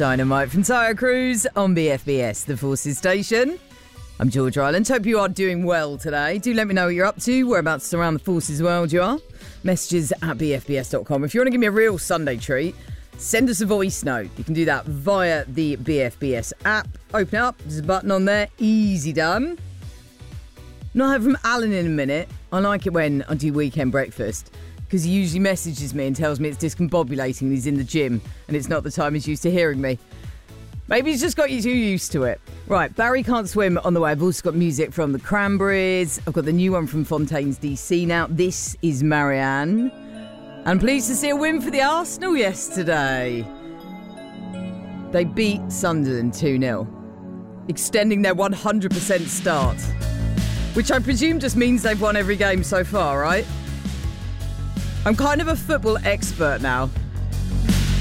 Dynamite from Tyre Cruise on BFBS, the Forces Station. I'm George Ryland. Hope you are doing well today. Do let me know what you're up to, whereabouts around the Forces world you are. Messages at bfbs.com. If you want to give me a real Sunday treat, send us a voice note. You can do that via the BFBS app. Open it up, there's a button on there, easy done. Not heard from Alan in a minute. I like it when I do weekend breakfast, because he usually messages me and tells me it's discombobulating and he's in the gym and it's not the time he's used to hearing me. Maybe he's just got you too used to it. Right, Barry Can't Swim on the way. I've also got music from the Cranberries. I've got the new one from Fontaines DC now. This is Marianne. I'm pleased to see a win for the Arsenal yesterday. They beat Sunderland 2-0, extending their 100% start, which I presume just means they've won every game so far, right? I'm kind of a football expert now.